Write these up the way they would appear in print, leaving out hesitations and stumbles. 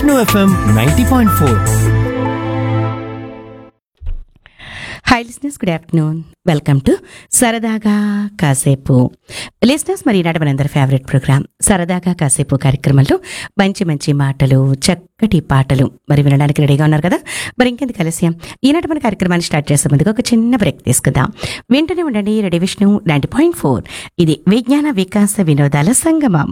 Vishnu FM 90.4. Hi listeners, good afternoon. Welcome to సరదాగా కాసేపు. Listeners, మరి ఈనాటి మనందరి ఫేవరెట్ ప్రోగ్రామ్ సరదాగా కాసేపు కార్యక్రమంలో మంచి మంచి మాటలు, చక్కటి పాటలు మరి వినడానికి రెడీగా ఉన్నారు కదా. మరి ఇంకెందుకు ఆలస్యం, ఈనాటి మన కార్యక్రమాన్ని స్టార్ట్ చేసే ముందుగా ఒక చిన్న బ్రేక్ తీసుకుందాం. వింటూనే ఉండండి రెడీ విష్ణు 90.4. ఇది విజ్ఞాన వికాస వినోదాల సంగమం.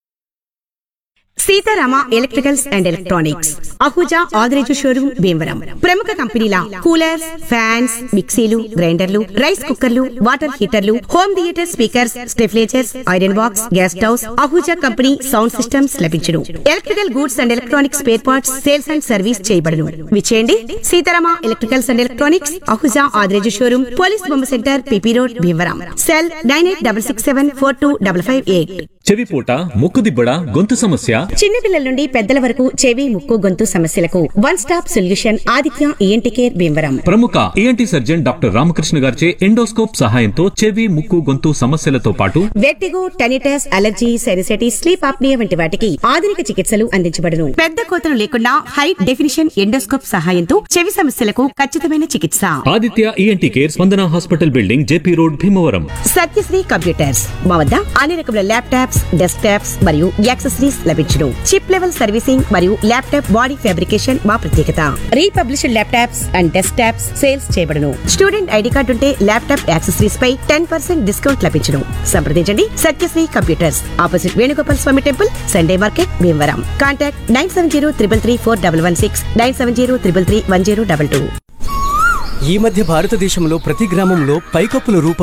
Sitarama electricals and electronics, Ahuja Adireju showroom, Bhimavaram. ప్రముఖ కంపెనీల కూలర్స్, ఫ్యాన్స్, మిక్సీలు, గ్రైండర్లు, రైస్ కుక్కర్లు, water హీటర్లు, home theatre speakers, స్టెఫ్లేజర్స్, iron box, gas stoves, Ahuja company sound systems లభించును. Electrical goods and electronics spare parts sales and service చేయబడును. విచేయండి Sitarama electricals and electronics, Ahuja Adireju showroom, police బొమ్మ centre, PP road, Bhimavaram. Cell 9866742558. చెవిపోట, ముక్కుదిబ్బడ, గొంతు సమస్య, చిన్నపిల్లల నుండి పెద్దల వరకు చెవి, ముక్కు, గొంతు సమస్యలకు one stop solution Aditya ENT care, Bhimavaram. ప్రముఖ ఈఎన్టీ సర్జన్ డాక్టర్ రామకృష్ణ గారిచే ఎండోస్కోప్ సహాయంతో చెవి, ముక్కు, గొంతు సమస్యలతో పాటు vertigo, tinnitus, allergy, sinusitis, sleep apnoea వంటి వాటికి ఆధునిక చికిత్సలు అందించబడును. పెద్ద కోతలు లేకుండా హై డెఫినిషన్ ఎండోస్కోప్ సహాయంతో చెవి సమస్యలకు ఖచ్చితమైన చికిత్స. ఆదిత్య ఈఎన్టీ కేర్, స్పందన hospital building, JP road, Bhimavaram. Satyasri computers, మా వద్ద అన్ని రకముల ల్యాప్టాప్స్, డెస్క్టాప్స్ మరియు యాక్సెసరీస్ లభించును. చిప్ లెవెల్ సర్వీసింగ్ మరియు ల్యాప్టాప్ బాడీ ఫ్యాబ్రికేషన్ మా ప్రత్యేకత. Republished laptops and desktops sales చేయబడును. స్టూడెంట్ ఐడి కార్డు ఉంటే ల్యాప్టాప్ యాక్సెసరీస్ పై 10% డిస్కౌంట్ లభించును. సంప్రదించండి సత్యశ్రీ కంప్యూటర్స్, ఆపోజిట్ వేణుగోపాల్ స్వామి temple, Sunday market, Bhimavaram. Contact 9703334116, 9703331022. ఈ మధ్య భారతదేశంలో ప్రతి గ్రామంలో పైకప్పుల రూపం